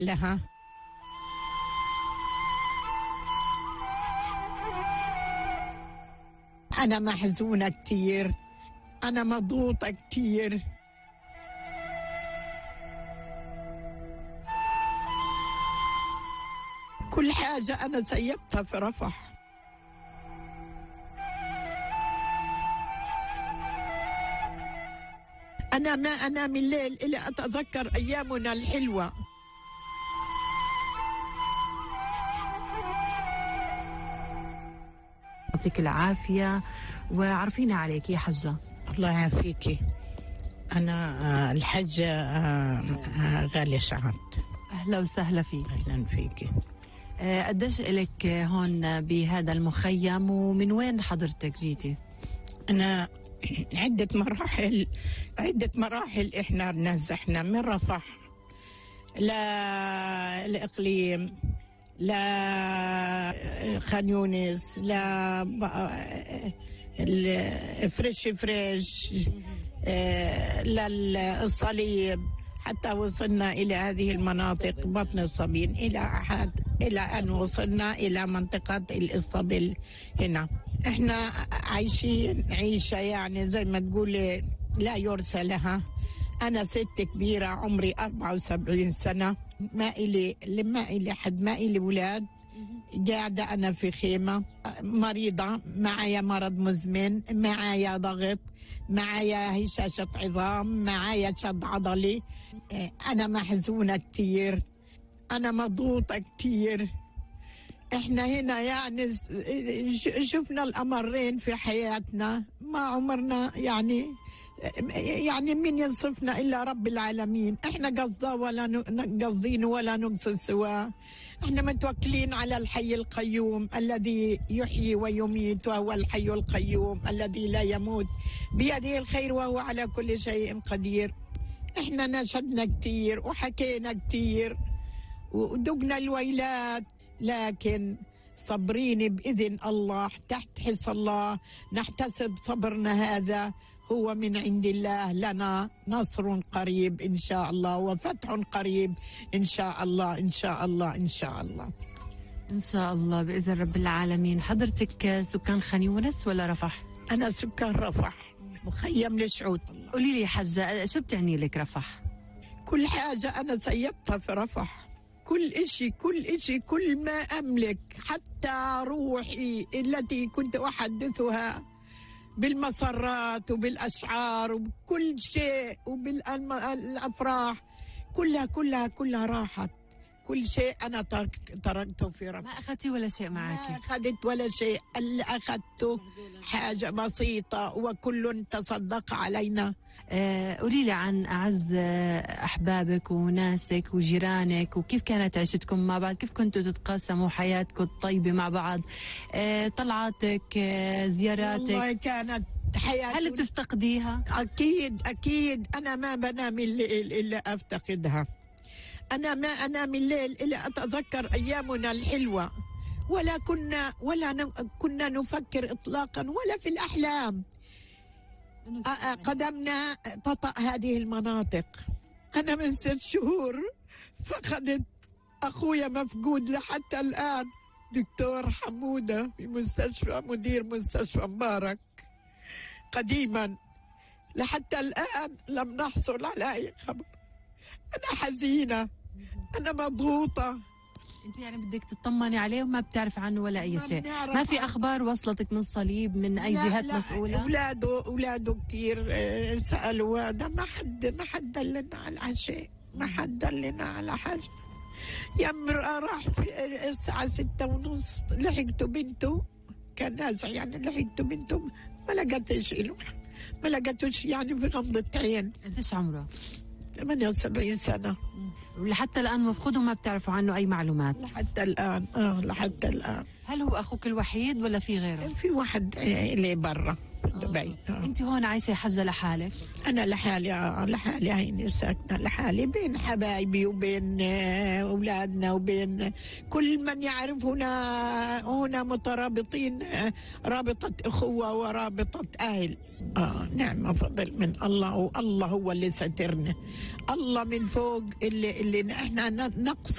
لها. أنا محزونة كتير، أنا مضغوطة كتير. كل حاجة أنا سيبتها في رفح. أنا ما أنام الليل إلا أتذكر أيامنا الحلوة. يعطيك العافية وعرفينا عليك يا حجة. الله يعافيكي. أنا الحجة غالية شعب. أهلا وسهلا فيك. أهلا فيكي. قديش إلك هون بهذا المخيم ومن وين حضرتك جيتي؟ أنا عدة مراحل إحنا نزحنا من رفح لا الإقليم، لا خان يونس، لا فريش للصليب، حتى وصلنا إلى هذه المناطق بطن الصبين إلى أن وصلنا إلى منطقة الإسطبل. هنا إحنا عايشين عيشة يعني زي ما تقولي لا يرثى لها. أنا ست كبيرة عمري 74 سنة، ما إلي حد، ما إلي ولاد. قاعدة أنا في خيمة، مريضة، معايا مرض مزمن، معايا ضغط، معايا هشاشة عظام، معايا شد عضلي. أنا محزونة كتير، أنا مضغوطة كتير. إحنا هنا يعني شفنا الأمرين في حياتنا، ما عمرنا يعني من ينصفنا إلا رب العالمين. إحنا قصدين ولا نقصد سواه. إحنا متوكلين على الحي القيوم الذي يحيي ويميت، وهو الحي القيوم الذي لا يموت، بيده الخير وهو على كل شيء قدير. إحنا نشدنا كتير وحكينا كتير ودقنا الويلات، لكن صبرين بإذن الله تحت حس الله. نحتسب صبرنا هذا هو من عند الله، لنا نصر قريب إن شاء الله وفتح قريب إن شاء الله إن شاء الله إن شاء الله إن شاء الله بإذن رب العالمين. حضرتك سكان خان يونس ولا رفح؟ أنا سكان رفح، مخيم لشعوت. قولي لي حجة، شو بتعني لك رفح؟ كل حاجة أنا سيبتها في رفح، كل إشي كل ما أملك، حتى روحي التي كنت أحدثها بالمسرات وبالأشعار وبكل شيء وبالأفراح، كلها راحت. كل شيء أنا تركته في رفح. ما أخذتي ولا شيء معك؟ ما أخذت ولا شيء، اللي أخذته حاجة بسيطة وكل تصدق علينا. قولي لي عن أعز أحبابك وناسك وجيرانك، وكيف كانت عيشتكم مع بعض؟ كيف كنتوا تتقاسموا حياتكم الطيبة مع بعض؟ طلعاتك، زياراتك، والله كانت حياتي. هل بتفتقديها؟ أكيد أنا ما بنام الليل إلا أفتقدها. أنا ما أنام الليل إلا أتذكر أيامنا الحلوة، ولا كنا نفكر إطلاقا ولا في الأحلام. قدمنا تطأ هذه المناطق. أنا من 6 شهور فقدت أخويا مفقود لحتى الآن، دكتور حمودة في مدير مستشفى مبارك قديما، لحتى الآن لم نحصل على أي خبر. أنا حزينة، أنا مضغوطة. أنت يعني بدك تطمني عليه وما بتعرف عنه ولا أي شيء؟ ما في أخبار وصلتك من صليب من أي جهات مسؤولة؟ أولاده كتير سألوا هذا، ما حد دلنا على شيء، ما حد دلنا على حاجة. يمر راح في الساعة 6:30 لحقته بنته، كان نازع يعني، لحقته بنته ما لقيتوش يعني في غمضة عين. قديش عمره؟ 78 سنة. ولحتى الآن مفقود وما بتعرفوا عنه أي معلومات؟ لحتى الآن. هل هو أخوك الوحيد ولا في غيره؟ في واحد اللي برا دبي. أنت هون عايشة حجة لحالك؟ أنا لحالي هيني ساكنة لحالي بين حبايبي وبين أولادنا وبين كل من يعرفنا. هنا مترابطين رابطة أخوة ورابطة أهل. نعم، فضل من الله، والله هو اللي سترنا. الله من فوق اللي احنا نقص